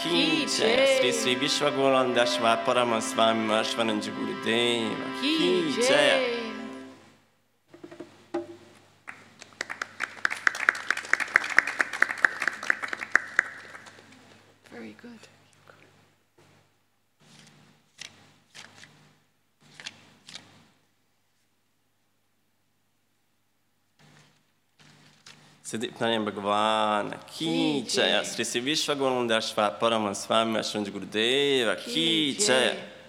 की जय। श्री श्री विश्वगुणानंद स्वामी परम स्वामी महाराज गुरुदेव की जय। Very good. सिद्धिनारायण भगवान की जय। श्री श्री विश्वगुणानंद स्वामी परम स्वामी महाराज गुरुदेव की जय।